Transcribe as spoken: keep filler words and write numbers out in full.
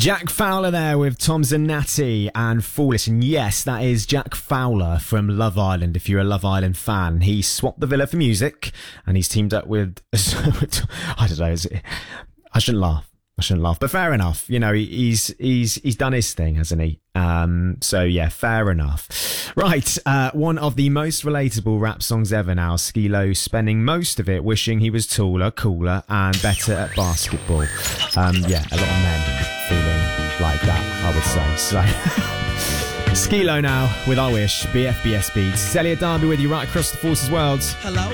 Jack Fowler there with Tom Zanatti and Foolish. And yes, that is Jack Fowler from Love Island. If you're a Love Island fan, he swapped the villa for music and he's teamed up with, I don't know, is it, I shouldn't laugh. I shouldn't laugh, but fair enough. You know, he, he's he's he's done his thing, hasn't he? Um, so yeah, fair enough. Right, uh, one of the most relatable rap songs ever now. Skee-Lo spending most of it wishing he was taller, cooler, and better at basketball. Um, yeah, a lot of men feeling like that, I would say. So, Skee-Lo now with I Wish. B F B S Beats. Elliot Darby with you right across the Forces world. Hello.